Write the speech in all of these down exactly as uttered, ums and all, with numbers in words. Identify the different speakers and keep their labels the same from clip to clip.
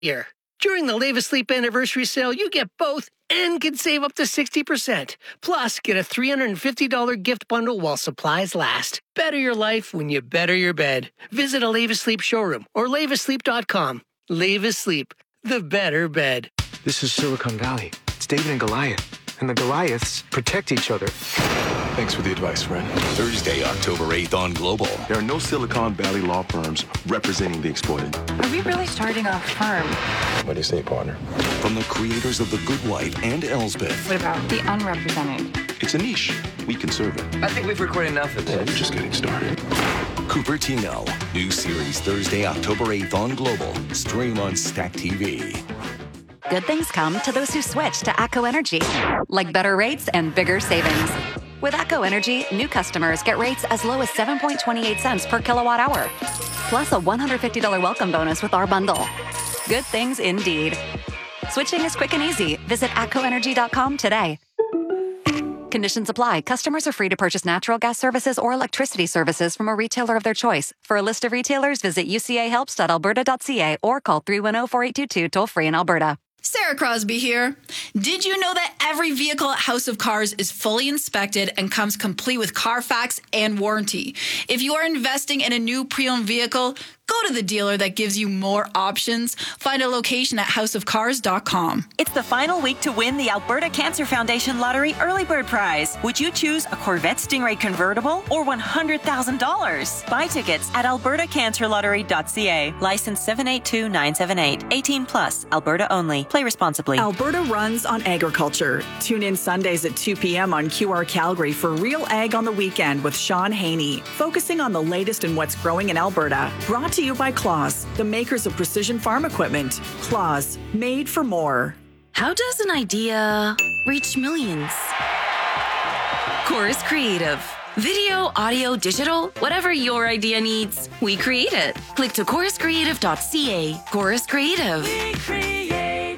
Speaker 1: Here, during the Lave Asleep anniversary sale, you get both and can save up to sixty percent. Plus, get a three hundred fifty dollars gift bundle while supplies last. Better your life when you better your bed. Visit a Lave Asleep showroom or lave asleep dot com. Lave Asleep, the better bed.
Speaker 2: This is Silicon Valley. It's David and Goliath. And the Goliaths protect each other.
Speaker 3: Thanks for the advice, friend.
Speaker 4: Thursday, October eighth on Global.
Speaker 3: There are no Silicon Valley law firms representing the exploited.
Speaker 5: Are we really starting a firm?
Speaker 3: What do you say, partner?
Speaker 4: From the creators of The Good Wife and Elsbeth.
Speaker 5: What about the unrepresented?
Speaker 3: It's a niche. We can serve it.
Speaker 6: I think we've recorded enough of this.
Speaker 3: Yeah, we're just getting started.
Speaker 4: Cupertino. New series Thursday, October eighth on Global. Stream on Stack T V.
Speaker 7: Good things come to those who switch to ATCO Energy, like better rates and bigger savings. With ATCO Energy, new customers get rates as low as seven point two eight cents per kilowatt hour, plus a one hundred fifty dollars welcome bonus with our bundle. Good things indeed. Switching is quick and easy. Visit atco energy dot com today. Conditions apply. Customers are free to purchase natural gas services or electricity services from a retailer of their choice. For a list of retailers, visit u c a helps dot alberta dot c a or call three one zero, four eight two two toll-free in Alberta.
Speaker 8: Sarah Crosby here. Did you know that every vehicle at House of Cars is fully inspected and comes complete with Carfax and warranty? If you are investing in a new pre-owned vehicle, go to the dealer that gives you more options. Find a location at house of cars dot com.
Speaker 9: It's the final week to win the Alberta Cancer Foundation Lottery Early Bird Prize. Would you choose a Corvette Stingray convertible or one hundred thousand dollars? Buy tickets at alberta cancer lottery dot c a. License seven eight two nine seven eight. eighteen plus. Alberta only. Play responsibly.
Speaker 10: Alberta runs on agriculture. Tune in Sundays at two p.m. on Q R Calgary for Real Ag on the Weekend with Sean Haney, focusing on the latest in what's growing in Alberta. Brought to you by Claus, the makers of precision farm equipment. Claus, made for more.
Speaker 11: How does an idea reach millions? Chorus Creative. Video, audio, digital, whatever your idea needs, we create it. Click to chorus creative dot c a. Chorus Creative.
Speaker 7: We create.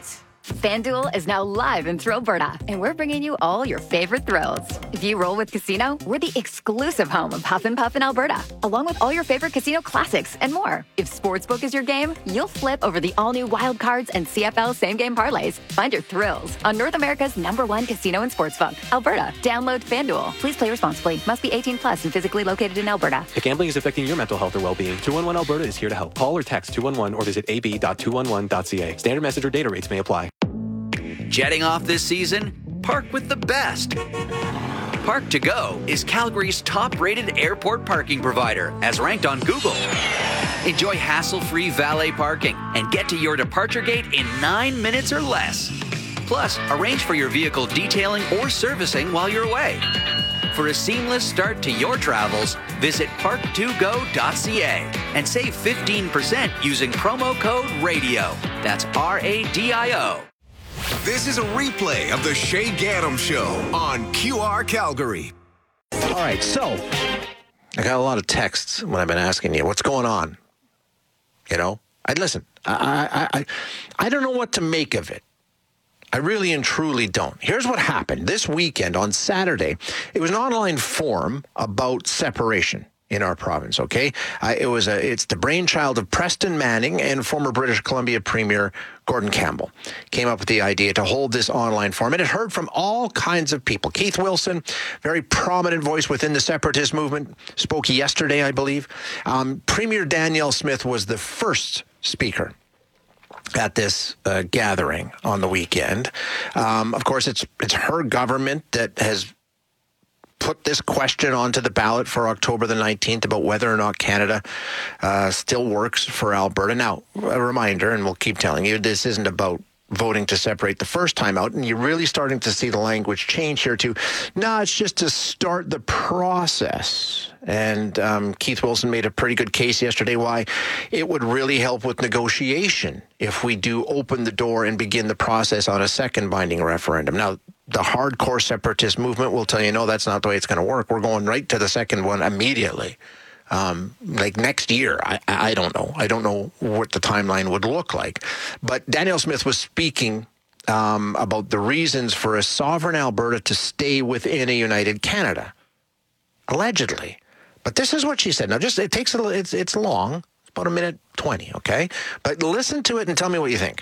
Speaker 7: FanDuel is now live in Thrill Alberta, and we're bringing you all your favorite thrills. If you roll with Casino, we're the exclusive home of Huff and Puff in Alberta, along with all your favorite casino classics and more. If Sportsbook is your game, you'll flip over the all-new Wild Cards and C F L same-game parlays. Find your thrills on North America's number one casino and sportsbook, Alberta. Download FanDuel. Please play responsibly. Must be eighteen plus and physically located in Alberta.
Speaker 12: If gambling is affecting your mental health or well-being, two one one Alberta is here to help. Call or text two one one or visit a b dot two one one dot c a. Standard message or data rates may apply.
Speaker 13: Jetting off this season? Park with the best. Park to Go is Calgary's top-rated airport parking provider, as ranked on Google. Enjoy hassle-free valet parking and get to your departure gate in nine minutes or less. Plus, arrange for your vehicle detailing or servicing while you're away. For a seamless start to your travels, visit park to go dot c a and save fifteen percent using promo code RADIO. That's R A D I O.
Speaker 14: This is a replay of the Shay Gaddam Show on Q R Calgary.
Speaker 15: All right, so I got a lot of texts when I've been asking you, what's going on? You know, I listen, I, I, I, I don't know what to make of it. I really and truly don't. Here's what happened. This weekend on Saturday, it was an online forum about separation in our province, okay? Uh, it was a, it's the brainchild of Preston Manning and former British Columbia Premier Gordon Campbell. Came up with the idea to hold this online forum, and it heard from all kinds of people. Keith Wilson, very prominent voice within the separatist movement, spoke yesterday, I believe. Um, Premier Danielle Smith was the first speaker at this uh, gathering on the weekend. Um, of course, it's it's her government that has put this question onto the ballot for October the nineteenth about whether or not Canada uh, still works for Alberta. Now, a reminder, and we'll keep telling you, this isn't about voting to separate the first time out, and you're really starting to see the language change here too. No, it's just to start the process. And um, Keith Wilson made a pretty good case yesterday why it would really help with negotiation if we do open the door and begin the process on a second binding referendum. Now, the hardcore separatist movement will tell you, no, that's not the way it's going to work. We're going right to the second one immediately. Um, like next year, I, I don't know. I don't know what the timeline would look like. But Danielle Smith was speaking um, about the reasons for a sovereign Alberta to stay within a united Canada, allegedly. But this is what she said. Now, just it takes a little. It's it's long, about a minute twenty, okay? But listen to it and tell me what you think.